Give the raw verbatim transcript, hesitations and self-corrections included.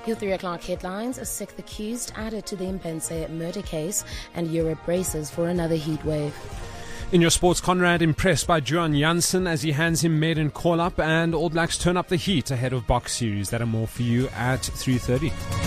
Your three o'clock headlines: a sixth accused added to the Mpenze murder case, and Europe braces for another heat wave. In your sports, Conrad impressed by Juan Janssen as he hands him maiden call-up, and All Blacks turn up the heat ahead of Box Series. That and more for you at three thirty.